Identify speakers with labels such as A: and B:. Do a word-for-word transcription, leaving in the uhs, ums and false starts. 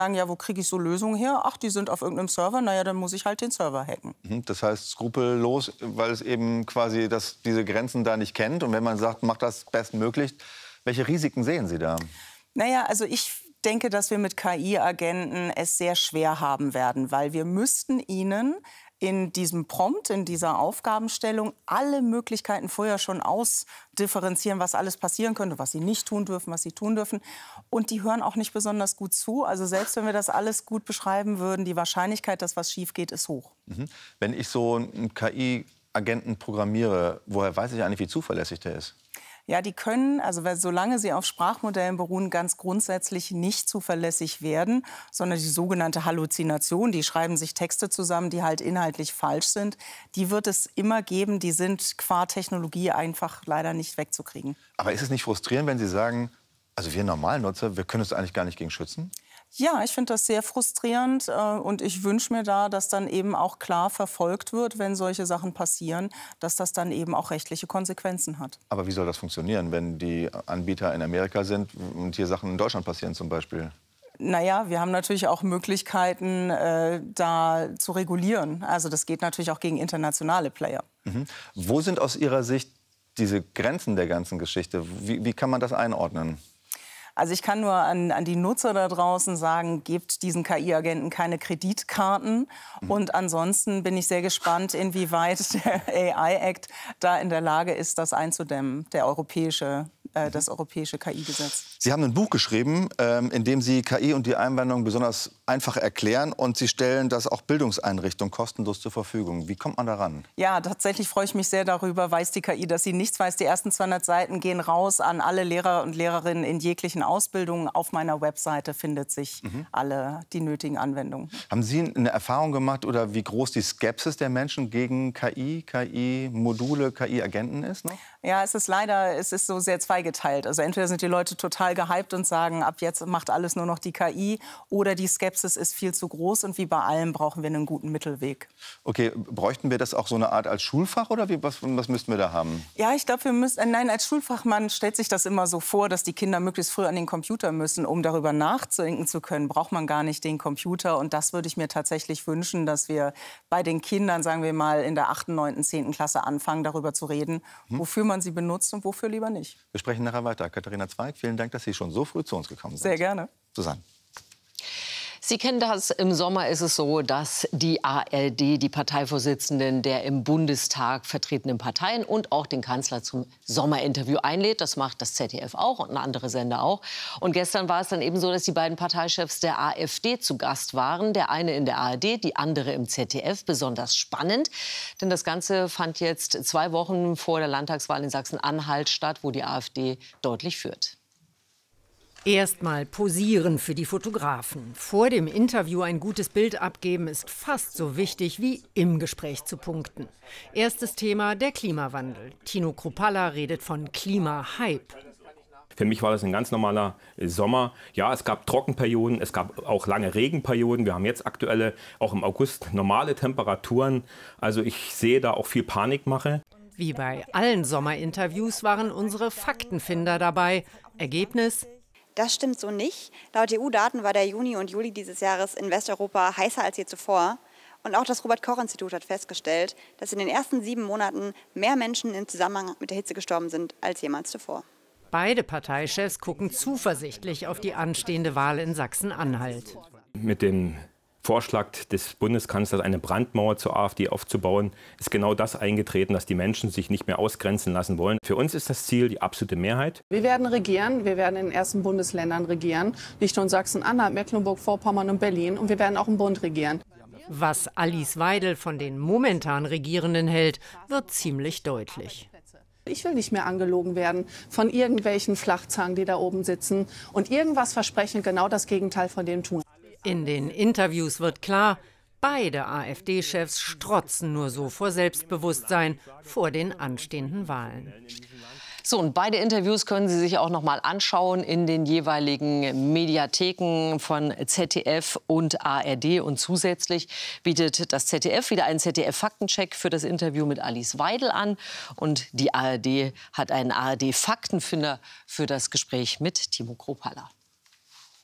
A: Sagen, ja, wo kriege ich so Lösungen her? Ach, die sind auf irgendeinem Server. Na ja, dann muss ich halt den Server hacken.
B: Das heißt skrupellos, weil es eben quasi das, diese Grenzen da nicht kennt. Und wenn man sagt, macht das bestmöglich, welche Risiken sehen Sie da?
A: Naja, also ich denke, dass wir mit K I-Agenten es sehr schwer haben werden, weil wir müssten ihnen in diesem Prompt, in dieser Aufgabenstellung alle Möglichkeiten vorher schon ausdifferenzieren, was alles passieren könnte, was sie nicht tun dürfen, was sie tun dürfen. Und die hören auch nicht besonders gut zu. Also selbst wenn wir das alles gut beschreiben würden, die Wahrscheinlichkeit, dass was schief geht, ist hoch.
B: Mhm. Wenn ich so einen K I-Agenten programmiere, woher weiß ich eigentlich, wie zuverlässig der ist?
A: Ja, die können, also weil, solange sie auf Sprachmodellen beruhen, ganz grundsätzlich nicht zuverlässig werden, sondern die sogenannte Halluzination, die schreiben sich Texte zusammen, die halt inhaltlich falsch sind, die wird es immer geben, die sind qua Technologie einfach leider nicht wegzukriegen.
B: Aber ist es nicht frustrierend, wenn Sie sagen, also wir Normalnutzer, wir können uns eigentlich gar nicht gegen schützen?
A: Ja, ich finde das sehr frustrierend äh, und ich wünsche mir da, dass dann eben auch klar verfolgt wird, wenn solche Sachen passieren, dass das dann eben auch rechtliche Konsequenzen hat.
B: Aber wie soll das funktionieren, wenn die Anbieter in Amerika sind und hier Sachen in Deutschland passieren zum Beispiel?
A: Naja, wir haben natürlich auch Möglichkeiten, äh, da zu regulieren. Also das geht natürlich auch gegen internationale Player.
B: Mhm. Wo sind aus Ihrer Sicht diese Grenzen der ganzen Geschichte? Wie, wie kann man das einordnen?
A: Also ich kann nur an, an die Nutzer da draußen sagen, gebt diesen K I-Agenten keine Kreditkarten. Mhm. Und ansonsten bin ich sehr gespannt, inwieweit der A I-Act da in der Lage ist, das einzudämmen, der europäische, äh, das europäische K I-Gesetz.
B: Sie haben ein Buch geschrieben, ähm, in dem Sie K I und die Anwendung besonders einfach erklären. Und Sie stellen das auch Bildungseinrichtungen kostenlos zur Verfügung. Wie kommt man daran?
A: Ja, tatsächlich freue ich mich sehr darüber, weiß die K I, dass sie nichts weiß. Die ersten zweihundert Seiten gehen raus an alle Lehrer und Lehrerinnen in jeglichen Ausbildungen. Auf meiner Webseite findet sich mhm. alle die nötigen Anwendungen.
B: Haben Sie eine Erfahrung gemacht oder wie groß die Skepsis der Menschen gegen K I, K I-Module, K I-Agenten ist noch?
A: Ja, es ist leider, es ist so sehr zweigeteilt. Also entweder sind die Leute total gehypt und sagen, ab jetzt macht alles nur noch die K I, oder die Skepsis ist viel zu groß und wie bei allem brauchen wir einen guten Mittelweg.
B: Okay, bräuchten wir das auch so eine Art als Schulfach oder wie, was, was müssten wir da haben?
A: Ja, ich glaube, wir müssen, nein, als Schulfachmann stellt sich das immer so vor, dass die Kinder möglichst früh an den Computer müssen, um darüber nachzudenken zu können, braucht man gar nicht den Computer. Und das würde ich mir tatsächlich wünschen, dass wir bei den Kindern, sagen wir mal, in der achten, neunten, zehnten Klasse anfangen, darüber zu reden, hm. wofür man sie benutzt und wofür lieber nicht.
B: Wir sprechen nachher weiter. Katharina Zweig, vielen Dank, dass Sie schon so früh zu uns gekommen sind.
A: Sehr gerne.
B: Susanne.
C: Sie kennen das, im Sommer ist es so, dass die A R D die Parteivorsitzenden der im Bundestag vertretenen Parteien und auch den Kanzler zum Sommerinterview einlädt. Das macht das Z D F auch und andere Sender auch. Und gestern war es dann eben so, dass die beiden Parteichefs der AfD zu Gast waren. Der eine in der A R D, die andere im Z D F. Besonders spannend, denn das Ganze fand jetzt zwei Wochen vor der Landtagswahl in Sachsen-Anhalt statt, wo die AfD deutlich führt.
D: Erstmal posieren für die Fotografen. Vor dem Interview ein gutes Bild abgeben ist fast so wichtig wie im Gespräch zu punkten. Erstes Thema der Klimawandel. Tino Kruppalla redet von Klimahype.
E: Für mich war das ein ganz normaler Sommer. Ja, es gab Trockenperioden, es gab auch lange Regenperioden. Wir haben jetzt aktuelle, auch im August, normale Temperaturen. Also ich sehe da auch viel Panikmache.
D: Wie bei allen Sommerinterviews waren unsere Faktenfinder dabei. Ergebnis:
F: Das stimmt so nicht. Laut E U-Daten war der Juni und Juli dieses Jahres in Westeuropa heißer als je zuvor. Und auch das Robert-Koch-Institut hat festgestellt, dass in den ersten sieben Monaten mehr Menschen im Zusammenhang mit der Hitze gestorben sind als jemals zuvor.
D: Beide Parteichefs gucken zuversichtlich auf die anstehende Wahl in Sachsen-Anhalt.
E: Mit dem Vorschlag des Bundeskanzlers, eine Brandmauer zur AfD aufzubauen, ist genau das eingetreten, dass die Menschen sich nicht mehr ausgrenzen lassen wollen. Für uns ist das Ziel die absolute Mehrheit.
G: Wir werden regieren, wir werden in den ersten Bundesländern regieren, nicht nur in Sachsen-Anhalt, Mecklenburg-Vorpommern und Berlin, und wir werden auch im Bund regieren.
D: Was Alice Weidel von den momentan Regierenden hält, wird ziemlich deutlich.
G: Ich will nicht mehr angelogen werden von irgendwelchen Flachzangen, die da oben sitzen und irgendwas versprechen, genau das Gegenteil von dem tun.
D: In den Interviews wird klar, beide AfD-Chefs strotzen nur so vor Selbstbewusstsein vor den anstehenden Wahlen.
C: So, und beide Interviews können Sie sich auch noch mal anschauen in den jeweiligen Mediatheken von Z D F und A R D. Und zusätzlich bietet das Z D F wieder einen Z D F-Faktencheck für das Interview mit Alice Weidel an. Und die A R D hat einen A R D-Faktenfinder für das Gespräch mit Tino Kruppalla.